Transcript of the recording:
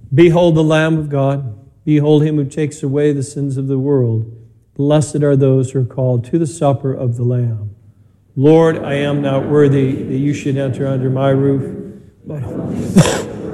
Behold the Lamb of God. Behold him who takes away the sins of the world. Blessed are those who are called to the supper of the Lamb. Lord, I am not worthy that you should enter under my roof, but